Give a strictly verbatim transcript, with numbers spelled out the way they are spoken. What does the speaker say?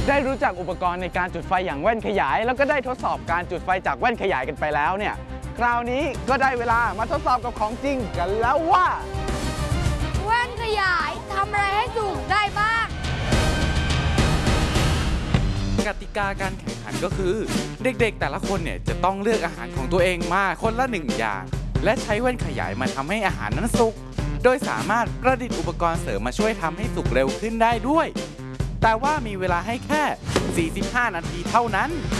ได้รู้จักอุปกรณ์ในการจุดไฟอย่างแว่นขยายแล้วก็ได้ทดสอบการจุดไฟจากแว่นขยายกันไปแล้วเนี่ยคราวนี้ก็ได้เวลามาทดสอบกับของจริงกันแล้วว่าแว่นขยายทำอะไรให้ถูกได้บ้างกติกาการแข่งขันก็คือเด็กๆแต่ละคนเนี่ยจะต้องเลือกอาหารของตัวเองมาคนละหนึ่งอย่างและใช้แว่นขยายมาทำให้อาหารนั้นสุกโดยสามารถประดิษฐ์อุปกรณ์เสริมมาช่วยทำให้สุกเร็วขึ้นได้ด้วยแต่ว่ามีเวลาให้แค่ สี่สิบห้า นาทีเท่านั้น